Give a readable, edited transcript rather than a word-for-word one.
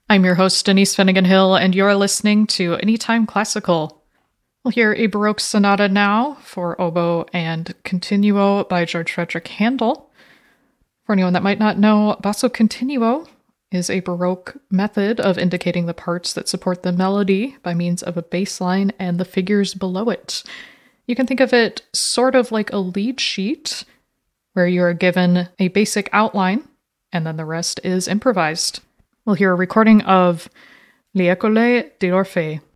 I'm your host, Denise Finnegan Hill, and you're listening to Anytime Classical. We'll hear a Baroque sonata now for oboe and continuo by George Frederick Handel. For anyone that might not know, basso continuo is a Baroque method of indicating the parts that support the melody by means of a bass line and the figures below it. You can think of it sort of like a lead sheet, where you are given a basic outline, and then the rest is improvised. We'll hear a recording of L'École d'Orphée.